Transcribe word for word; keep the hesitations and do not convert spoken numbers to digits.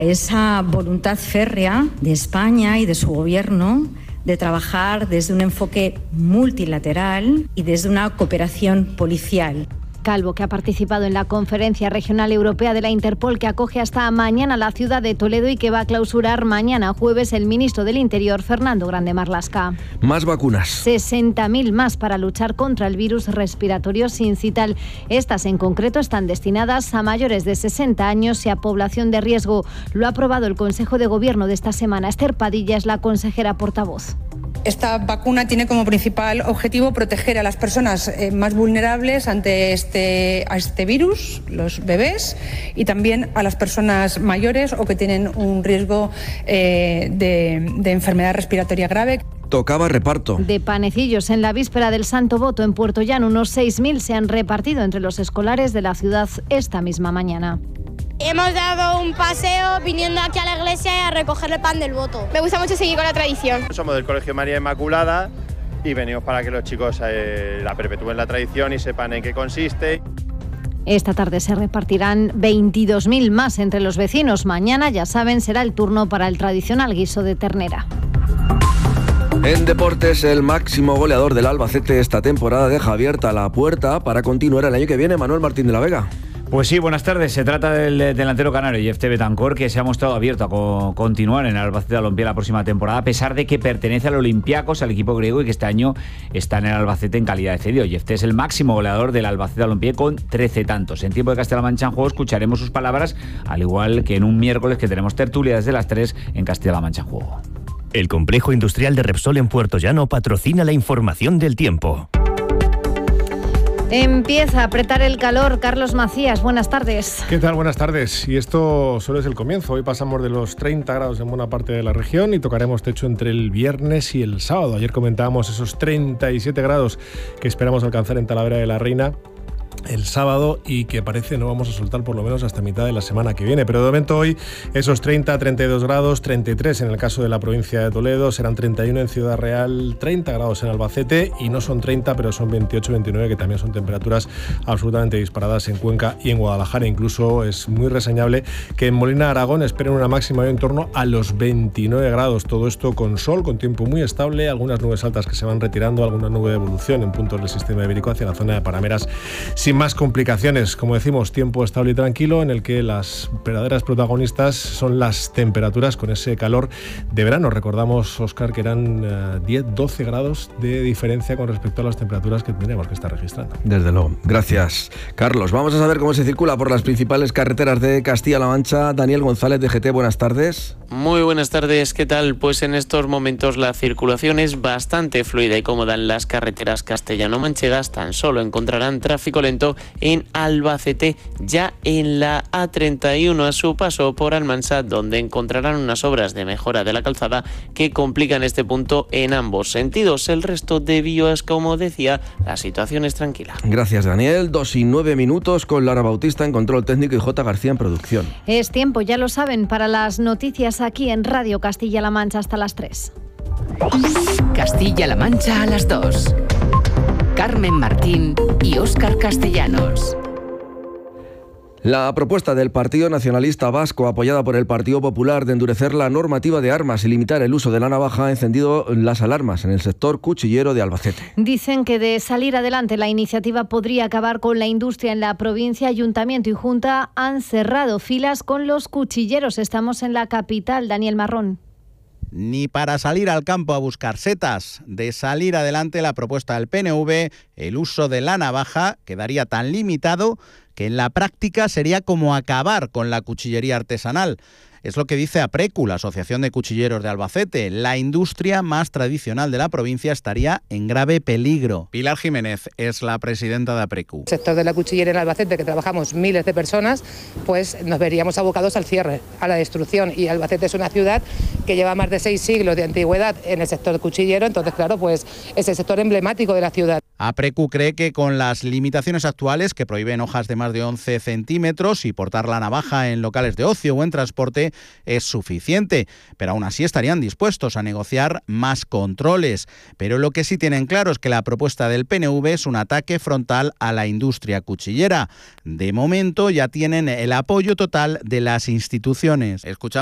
Esa voluntad férrea de España y de su gobierno de trabajar desde un enfoque multilateral y desde una cooperación policial. Calvo, que ha participado en la Conferencia Regional Europea de la Interpol, que acoge hasta mañana la ciudad de Toledo y que va a clausurar mañana jueves el ministro del Interior, Fernando Grande Marlaska. Más vacunas. sesenta mil más para luchar contra el virus respiratorio sincital. Estas en concreto están destinadas a mayores de sesenta años y a población de riesgo. Lo ha aprobado el Consejo de Gobierno de esta semana. Esther Padilla es la consejera portavoz. Esta vacuna tiene como principal objetivo proteger a las personas eh, más vulnerables ante este, a este virus, los bebés, y también a las personas mayores o que tienen un riesgo eh, de, de enfermedad respiratoria grave. Tocaba reparto. De panecillos en la víspera del Santo Voto en Puerto Llano, unos seis mil se han repartido entre los escolares de la ciudad esta misma mañana. Hemos dado un paseo viniendo aquí a la iglesia a recoger el pan del voto. Me gusta mucho seguir con la tradición. Somos del Colegio María Inmaculada y venimos para que los chicos eh, la perpetúen la tradición y sepan en qué consiste. Esta tarde se repartirán veintidós mil más entre los vecinos. Mañana, ya saben, será el turno para el tradicional guiso de ternera. En deportes, el máximo goleador del Albacete esta temporada deja abierta la puerta para continuar el año que viene. Manuel Martín de la Vega. Pues sí, buenas tardes. Se trata del delantero canario Jeff Betancor, que se ha mostrado abierto a co- continuar en el Albacete Balompié la próxima temporada, a pesar de que pertenece al Olympiacos, al equipo griego, y que este año está en el Albacete en calidad de cedido. Jeff es el máximo goleador del Albacete Balompié con trece tantos. En tiempo de Castilla-La Mancha en Juego escucharemos sus palabras, al igual que en un miércoles que tenemos tertulia desde las tres en Castilla-La Mancha en Juego. El complejo industrial de Repsol en Puerto Llano patrocina la información del tiempo. Empieza a apretar el calor. Carlos Macías, buenas tardes. ¿Qué tal? Buenas tardes. Y esto solo es el comienzo. Hoy pasamos de los treinta grados en buena parte de la región y tocaremos techo entre el viernes y el sábado. Ayer comentábamos esos treinta y siete grados que esperamos alcanzar en Talavera de la Reina el sábado y que parece no vamos a soltar por lo menos hasta mitad de la semana que viene. Pero de momento hoy esos treinta, treinta y dos grados, treinta y tres en el caso de la provincia de Toledo, serán treinta y uno en Ciudad Real, treinta grados en Albacete y no son treinta pero son veintiocho, veintinueve, que también son temperaturas absolutamente disparadas en Cuenca y en Guadalajara. Incluso es muy reseñable que en Molina de Aragón esperen una máxima en torno a los veintinueve grados. Todo esto con sol, con tiempo muy estable, algunas nubes altas que se van retirando, alguna nube de evolución en puntos del sistema ibérico hacia la zona de Parameras. Sin más complicaciones, como decimos, tiempo estable y tranquilo en el que las verdaderas protagonistas son las temperaturas con ese calor de verano. Recordamos, Óscar, que eran uh, diez, doce grados de diferencia con respecto a las temperaturas que tendríamos que estar registrando. Desde luego. Gracias, Carlos. Vamos a saber cómo se circula por las principales carreteras de Castilla-La Mancha. Daniel González, de G T, buenas tardes. Muy buenas tardes, ¿qué tal? Pues en estos momentos la circulación es bastante fluida y cómoda en las carreteras castellano-manchegas. Tan solo encontrarán tráfico lento en Albacete, ya en la A treinta y uno a su paso por Almansa, donde encontrarán unas obras de mejora de la calzada que complican este punto en ambos sentidos. El resto de vías, como decía, la situación es tranquila. Gracias, Daniel. Dos y nueve minutos con Lara Bautista en control técnico y J. García en producción. Es tiempo, ya lo saben, para las noticias aquí en Radio Castilla-La Mancha hasta las tres. Castilla-La Mancha a las dos. Carmen Martín y Óscar Castellanos. La propuesta del Partido Nacionalista Vasco, apoyada por el Partido Popular, de endurecer la normativa de armas y limitar el uso de la navaja, ha encendido las alarmas en el sector cuchillero de Albacete. Dicen que de salir adelante la iniciativa podría acabar con la industria en la provincia. Ayuntamiento y Junta han cerrado filas con los cuchilleros. Estamos en la capital. Daniel Marrón. Ni para salir al campo a buscar setas. De salir adelante la propuesta del P N V, el uso de la navaja quedaría tan limitado que en la práctica sería como acabar con la cuchillería artesanal. Es lo que dice APRECU, la Asociación de Cuchilleros de Albacete. La industria más tradicional de la provincia estaría en grave peligro. Pilar Jiménez es la presidenta de APRECU. El sector de la cuchillería en Albacete, que trabajamos miles de personas, pues nos veríamos abocados al cierre, a la destrucción. Y Albacete es una ciudad que lleva más de seis siglos de antigüedad en el sector cuchillero, entonces claro, pues es el sector emblemático de la ciudad. APRECU cree que con las limitaciones actuales que prohíben hojas de más de once centímetros y portar la navaja en locales de ocio o en transporte es suficiente, pero aún así estarían dispuestos a negociar más controles. Pero lo que sí tienen claro es que la propuesta del P N V es un ataque frontal a la industria cuchillera. De momento ya tienen el apoyo total de las instituciones. Escuchamos